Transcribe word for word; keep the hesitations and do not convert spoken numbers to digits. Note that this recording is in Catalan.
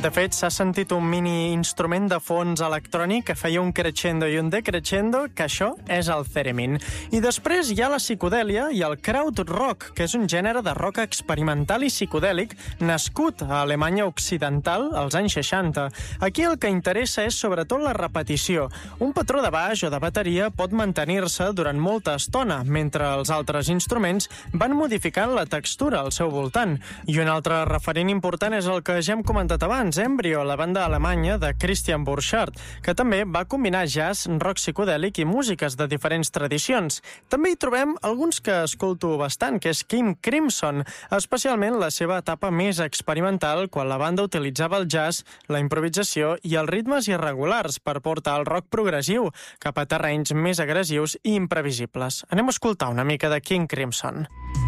De fet, s'ha sentit un mini instrument de fons electrònic que feia un crescendo i un decrescendo, que això és el theremin. I després hi ha la psicodèlia i el krautrock, que és un gènere de rock experimental i psicodèlic nascut a Alemanya Occidental als anys seixanta. Aquí el que interessa és sobretot la repetició. Un patró de baix o de bateria pot mantenir-se durant molta estona, mentre els altres instruments van modificant la textura al seu voltant. I un altre referent important és el que ja hem comentat abans, Embryo, la banda alemanya de Christian Burchard, que també va combinar jazz, rock psicodèlic i músiques de diferents tradicions. També hi trobem alguns que escolto bastant, que és King Crimson, especialment la seva etapa més experimental, quan la banda utilitzava el jazz, la improvisació i els ritmes irregulars per portar el rock progressiu cap a terrenys més agressius i imprevisibles. Anem a escoltar una mica de King Crimson.